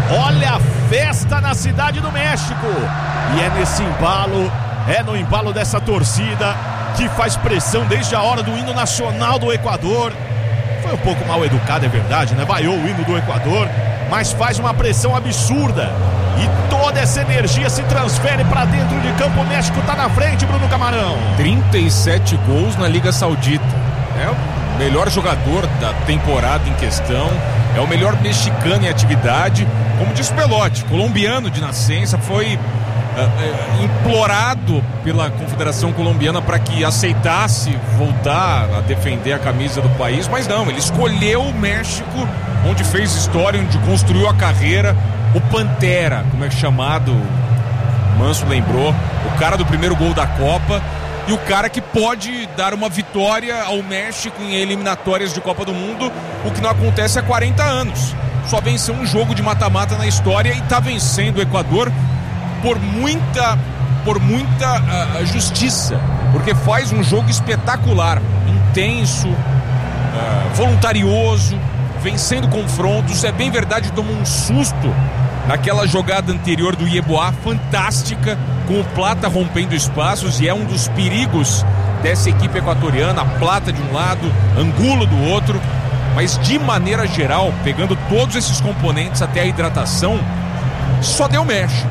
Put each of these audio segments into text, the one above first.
Olha a festa na cidade do México. E é nesse embalo, no embalo dessa torcida que faz pressão desde a hora do hino nacional do Equador. Foi um pouco mal educado, é verdade, né? Vaiou o hino do Equador, mas faz uma pressão absurda. E toda essa energia se transfere para dentro de campo. O México tá na frente, Bruno Camarão. 37 gols na Liga Saudita. É o melhor jogador da temporada em questão. É o melhor mexicano em atividade. Como diz o Belotti, colombiano de nascença, foi implorado pela Confederação Colombiana para que aceitasse voltar a defender a camisa do país, mas não, ele escolheu o México, onde fez história, onde construiu a carreira. O Pantera, como é chamado, o Manso lembrou, o cara do primeiro gol da Copa e o cara que pode dar uma vitória ao México em eliminatórias de Copa do Mundo, o que não acontece há 40 anos. Só venceu um jogo de mata-mata na história e está vencendo o Equador por muita justiça, porque faz um jogo espetacular, intenso, voluntarioso, vencendo confrontos. É bem verdade, tomou um susto naquela jogada anterior do Yeboah, fantástica, com o Plata rompendo espaços, e é um dos perigos dessa equipe equatoriana, a Plata de um lado, Angulo do outro, mas de maneira geral, pegando todos esses componentes até a hidratação, só deu México.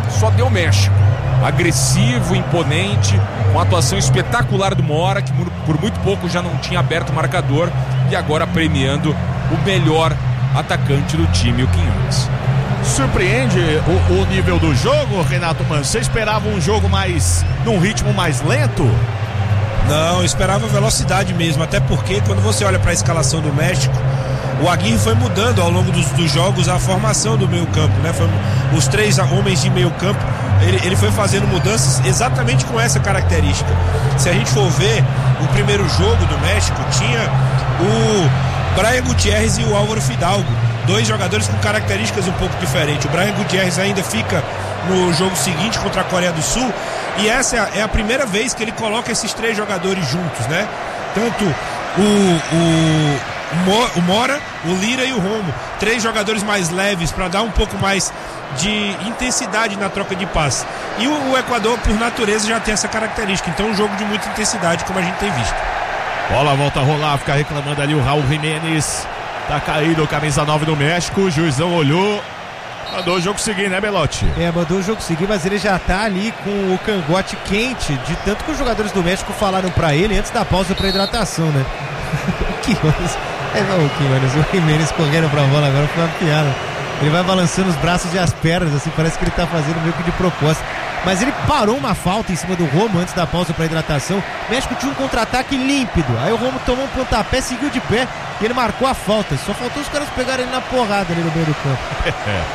Agressivo, imponente, uma atuação espetacular do Mora, que por muito pouco já não tinha aberto o marcador, e agora premiando o melhor atacante do time, o Quinhões. Surpreende o nível do jogo, Renato Manso? Você esperava um jogo num ritmo mais lento? Não, eu esperava velocidade mesmo, até porque quando você olha para a escalação do México, o Aguirre foi mudando ao longo dos jogos a formação do meio campo, né? Foi os 3 homens de meio campo, ele foi fazendo mudanças exatamente com essa característica. Se a gente for ver o primeiro jogo do México, tinha o Brian Gutiérrez e o Álvaro Fidalgo, 2 jogadores com características um pouco diferentes. O Brian Gutiérrez ainda fica no jogo seguinte contra a Coreia do Sul, e essa é a primeira vez que ele coloca esses 3 jogadores juntos, né? Tanto o Mora, o Lira e o Romo, 3 jogadores mais leves para dar um pouco mais de intensidade na troca de passe. E o Equador, por natureza, já tem essa característica. Então, um jogo de muita intensidade, como a gente tem visto. Bola volta a rolar, fica reclamando ali o Raul Jiménez. Tá caído, camisa 9 do México. O juizão olhou, mandou o jogo seguir, né, Belotti? Mandou o jogo seguir, mas ele já tá ali com o cangote quente, de tanto que os jogadores do México falaram pra ele antes da pausa pra hidratação, né? O Jiménez correndo pra bola agora, foi uma piada. Ele vai balançando os braços e as pernas, assim, parece que ele tá fazendo meio que de propósito. Mas ele parou uma falta em cima do Romo antes da pausa para hidratação. O México tinha um contra-ataque límpido. Aí o Romo tomou um pontapé, seguiu de pé e ele marcou a falta. Só faltou os caras pegarem ele na porrada ali no meio do campo.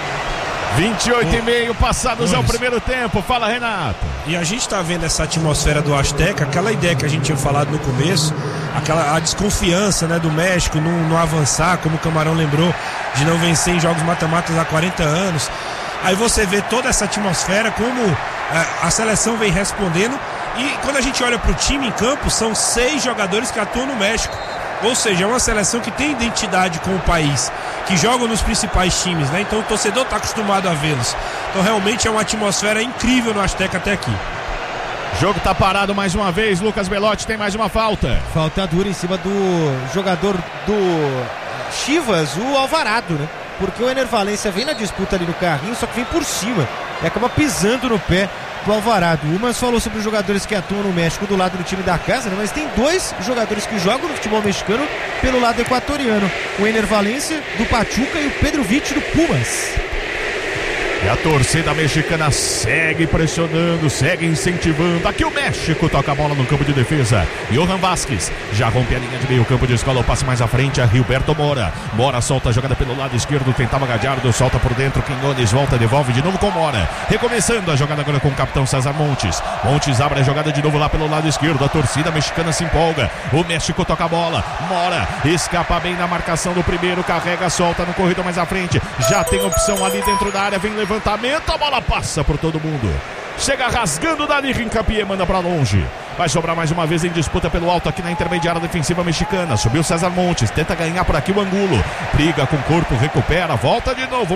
28,5 passados ao primeiro tempo. Fala, Renato. E a gente tá vendo essa atmosfera do Azteca, aquela ideia que a gente tinha falado no começo, a desconfiança, né, do México não avançar, como o Camarão lembrou, de não vencer em jogos mata-matas há 40 anos. Aí você vê toda essa atmosfera, como a seleção vem respondendo. E quando a gente olha para o time em campo, são 6 jogadores que atuam no México. Ou seja, é uma seleção que tem identidade com o país, que jogam nos principais times, né? Então o torcedor está acostumado a vê-los. Então realmente é uma atmosfera incrível no Azteca até aqui. O jogo tá parado mais uma vez. Lucas Belotti, tem mais uma falta. Falta dura em cima do jogador do Chivas, o Alvarado, né? Porque o Ener Valencia vem na disputa ali no carrinho, só que vem por cima e acaba pisando no pé do Alvarado. O Umas falou sobre os jogadores que atuam no México do lado do time da casa, né? Mas tem 2 jogadores que jogam no futebol mexicano pelo lado equatoriano: o Ener Valencia do Pachuca e o Pedro Vitti do Pumas. E a torcida mexicana segue pressionando, segue incentivando. Aqui o México toca a bola no campo de defesa. Johan Vázquez já rompe a linha de meio campo de escola. O passe mais à frente a Gilberto Mora. Mora solta a jogada pelo lado esquerdo. Tentava Gadiardo, solta por dentro. Quinones volta, devolve de novo com Mora. Recomeçando a jogada agora com o capitão César Montes. Montes abre a jogada de novo lá pelo lado esquerdo. A torcida mexicana se empolga. O México toca a bola. Mora escapa bem na marcação do primeiro. Carrega, solta no corredor mais à frente. Já tem opção ali dentro da área. Vem levantamento, a bola passa por todo mundo. Chega rasgando Dani Rincapié, manda pra longe. Vai sobrar mais uma vez em disputa pelo alto aqui na intermediária defensiva mexicana. Subiu César Montes, tenta ganhar por aqui o Angulo. Briga com o corpo, recupera, volta de novo.